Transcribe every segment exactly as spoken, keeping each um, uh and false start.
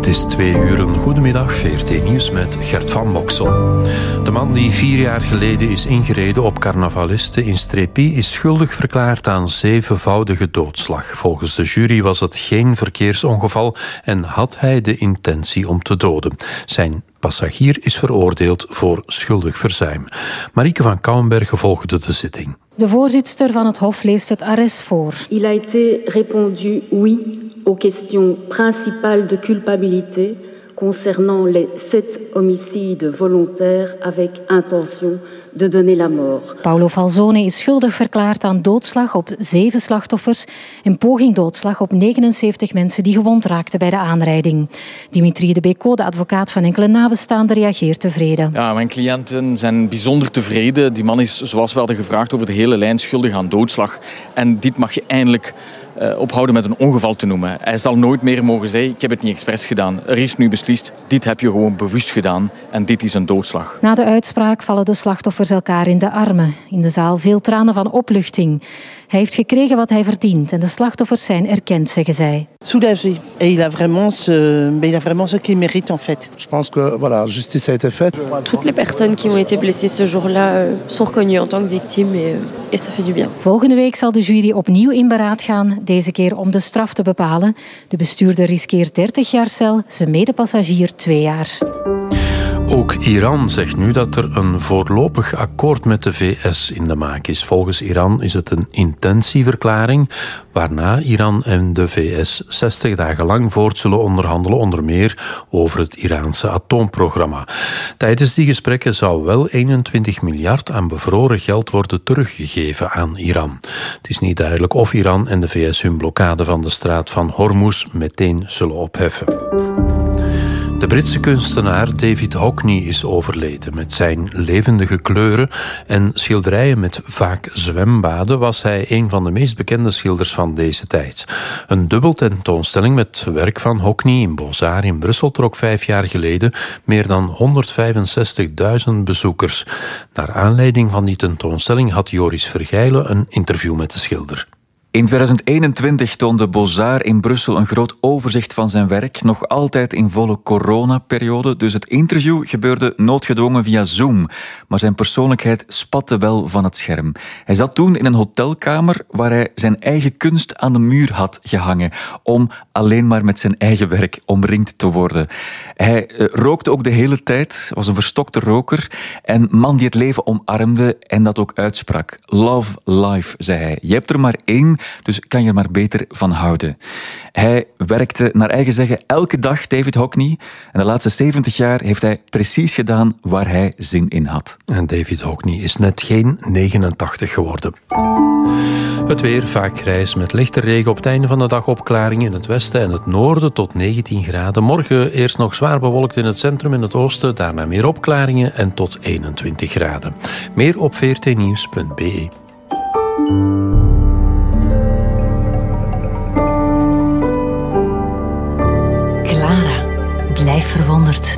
Het is twee uur, een goedemiddag, V R T Nieuws met Gert van Boksel. De man die vier jaar geleden is ingereden op carnavalisten in Strépy is schuldig verklaard aan zevenvoudige doodslag. Volgens de jury was het geen verkeersongeval en had hij de intentie om te doden. Zijn passagier is veroordeeld voor schuldig verzuim. Marieke van Kouwenbergen volgde de zitting. De voorzitster van het Hof leest het arrest voor. Il a été répondu oui aux questions principales de culpabilité concernant les sept homicides volontaires avec intention de donner la mort. Paolo Falzone is schuldig verklaard aan doodslag op zeven slachtoffers en poging doodslag op negenenzeventig mensen die gewond raakten bij de aanrijding. Dimitri de Becot, de advocaat van enkele nabestaanden, reageert tevreden. Ja, mijn cliënten zijn bijzonder tevreden. Die man is, zoals we hadden gevraagd, over de hele lijn schuldig aan doodslag. En dit mag je eindelijk Uh, ophouden met een ongeval te noemen. Hij zal nooit meer mogen zeggen, ik heb het niet expres gedaan. Er is nu beslist, dit heb je gewoon bewust gedaan en dit is een doodslag. Na de uitspraak vallen de slachtoffers elkaar in de armen. In de zaal veel tranen van opluchting. Hij heeft gekregen wat hij verdient en de slachtoffers zijn erkend, zeggen zij. Soulagé. Et il a vraiment ce, il a vraiment ce qu'il mérite en fait. Je pense que voilà, justice a été faite. Toutes les personnes qui ont été blessées ce jour-là sont reconnues en tant que victimes et, et ça fait du bien. Volgende week zal de jury opnieuw in beraad gaan, deze keer om de straf te bepalen. De bestuurder riskeert dertig jaar cel, zijn medepassagier twee jaar. Ook Iran zegt nu dat er een voorlopig akkoord met de V S in de maak is. Volgens Iran is het een intentieverklaring, waarna Iran en de V S zestig dagen lang voort zullen onderhandelen, onder meer over het Iraanse atoomprogramma. Tijdens die gesprekken zou wel eenentwintig miljard aan bevroren geld worden teruggegeven aan Iran. Het is niet duidelijk of Iran en de V S hun blokkade van de straat van Hormuz meteen zullen opheffen. De Britse kunstenaar David Hockney is overleden. Met zijn levendige kleuren en schilderijen met vaak zwembaden was hij een van de meest bekende schilders van deze tijd. Een dubbeltentoonstelling met werk van Hockney in Beaux-Arts in Brussel trok vijf jaar geleden meer dan honderdvijfenzestigduizend bezoekers. Naar aanleiding van die tentoonstelling had Joris Vergijlen een interview met de schilder. In tweeduizend eenentwintig toonde Beaux-Arts in Brussel een groot overzicht van zijn werk, nog altijd in volle coronaperiode, dus het interview gebeurde noodgedwongen via Zoom. Maar zijn persoonlijkheid spatte wel van het scherm. Hij zat toen in een hotelkamer waar hij zijn eigen kunst aan de muur had gehangen, om alleen maar met zijn eigen werk omringd te worden. Hij uh, rookte ook de hele tijd, was een verstokte roker en man die het leven omarmde en dat ook uitsprak. Love life, zei hij. Je hebt er maar één, dus kan je er maar beter van houden. Hij werkte naar eigen zeggen elke dag, David Hockney. En de laatste zeventig jaar heeft hij precies gedaan waar hij zin in had. En David Hockney is net geen negenentachtig geworden. Het weer, vaak grijs met lichte regen. Op het einde van de dag opklaringen in het westen en het noorden tot negentien graden. Morgen eerst nog zwaar bewolkt in het centrum en het oosten. Daarna meer opklaringen en tot eenentwintig graden. Meer op v r t nieuws punt b e. Clara, blijf verwonderd.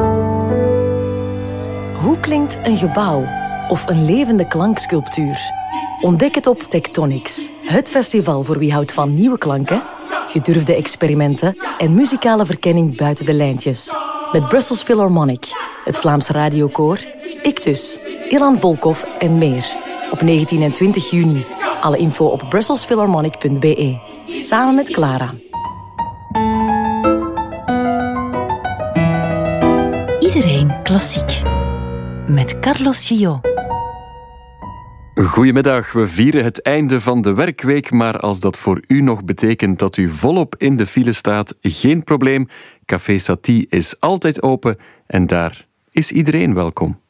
Hoe klinkt een gebouw of een levende klanksculptuur? Ontdek het op Tectonics, het festival voor wie houdt van nieuwe klanken, gedurfde experimenten en muzikale verkenning buiten de lijntjes. Met Brussels Philharmonic, het Vlaams Radiokoor, Ictus, Ilan Volkov en meer. Op negentien en twintig juni. Alle info op brussels philharmonic punt b e. Samen met Clara. Iedereen klassiek. Met Carlos Gillot. Goedemiddag, we vieren het einde van de werkweek, maar als dat voor u nog betekent dat u volop in de file staat, geen probleem. Café Satie is altijd open en daar is iedereen welkom.